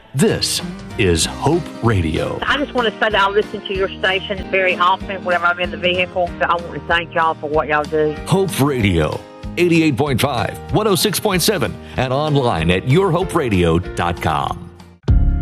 This is Hope Radio. I just want to say that I listen to your station very often whenever I'm in the vehicle. I want to thank y'all for what y'all do. Hope Radio, 88.5, 106.7, and online at yourhoperadio.com.